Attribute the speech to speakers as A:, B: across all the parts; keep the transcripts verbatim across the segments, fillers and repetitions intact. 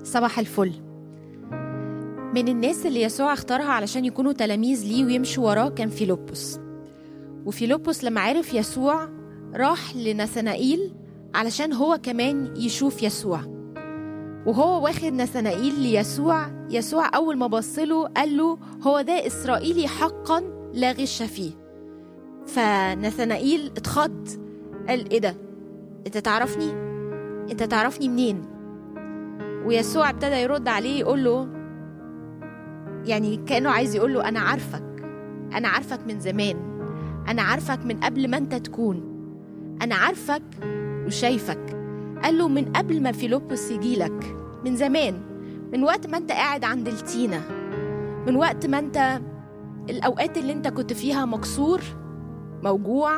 A: صباح الفل. من الناس اللي يسوع اختارها علشان يكونوا تلاميذ ليه ويمشوا وراه كان فيلبس. وفيلبس لما عرف يسوع راح لنثنائيل علشان هو كمان يشوف يسوع، وهو واخد نثنائيل ليسوع. يسوع أول ما بصله قال له هو ده إسرائيلي حقا لا غش فيه. فنثنائيل اتخض، قال إيه ده؟ أنت تعرفني؟ أنت تعرفني منين؟ ويسوع ابتدى يرد عليه يقول له، يعني كأنه عايز يقول له أنا عارفك، أنا عارفك من زمان، أنا عارفك من قبل ما أنت تكون، أنا عارفك وشايفك. قال له من قبل ما فيلبس يجيلك، من زمان، من وقت ما أنت قاعد عند التينة، من وقت ما أنت الأوقات اللي أنت كنت فيها مكسور، موجوع،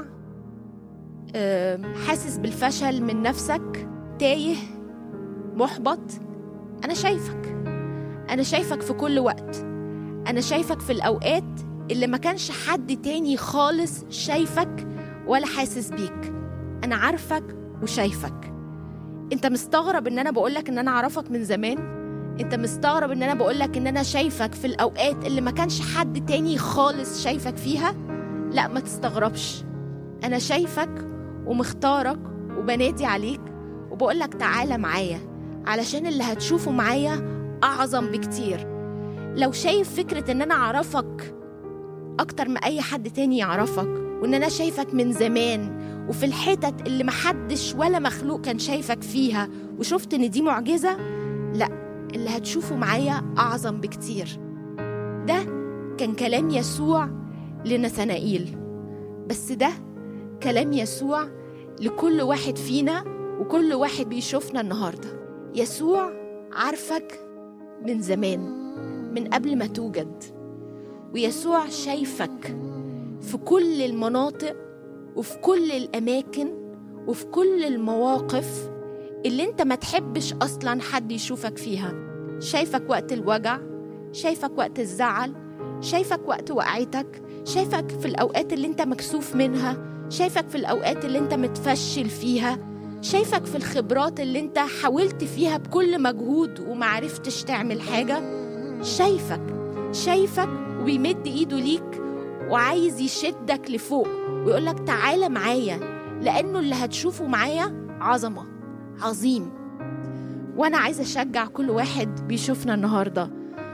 A: حاسس بالفشل من نفسك، تايه، محبط. أنا شايفك، أنا شايفك في كل وقت، أنا شايفك في الأوقات اللي ما كانش حد تاني خالص شايفك ولا حاسس بيك. أنا عارفك وشايفك. أنت مستغرب إن أنا بقولك إن أنا عارفك من زمان؟ أنت مستغرب إن أنا بقولك إن أنا شايفك في الأوقات اللي ما كانش حد تاني خالص شايفك فيها؟ لا، ما تستغربش. أنا شايفك ومختارك وبنادي عليك وبقولك تعالى معايا، علشان اللي هتشوفه معايا أعظم بكتير. لو شايف فكرة إن أنا أعرفك أكتر ما أي حد تاني يعرفك، وإن أنا شايفك من زمان وفي الحتت اللي محدش ولا مخلوق كان شايفك فيها، وشفت إن دي معجزة، لا، اللي هتشوفه معايا أعظم بكتير. ده كان كلام يسوع لنثنائيل، بس ده كلام يسوع لكل واحد فينا وكل واحد بيشوفنا النهاردة. يسوع عارفك من زمان، من قبل ما توجد، ويسوع شايفك في كل المناطق وفي كل الأماكن وفي كل المواقف اللي انت ما تحبش أصلا حد يشوفك فيها. شايفك وقت الوجع، شايفك وقت الزعل، شايفك وقت وقعتك، شايفك في الأوقات اللي انت مكسوف منها، شايفك في الأوقات اللي انت متفشل فيها، شايفك في الخبرات اللي انت حاولت فيها بكل مجهود ومعرفتش تعمل حاجة. شايفك شايفك وبيمد ايده ليك وعايز يشدك لفوق ويقولك تعالى معايا، لأنه اللي هتشوفه معايا عظمة، عظيم. وانا عايزة اشجع كل واحد بيشوفنا النهاردة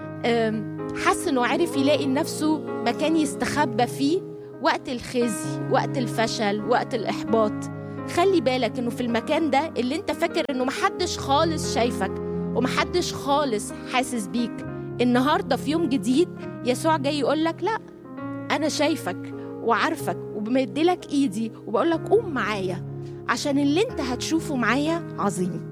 A: حس انه عارف يلاقي نفسه مكان يستخبى فيه وقت الخزي، وقت الفشل، وقت الإحباط. خلي بالك انه في المكان ده اللي انت فاكر انه محدش خالص شايفك ومحدش خالص حاسس بيك، النهاردة في يوم جديد يسوع جاي يقولك لا، انا شايفك وعارفك وبمدلك ايدي وبقولك قوم معايا، عشان اللي انت هتشوفه معايا عظيم.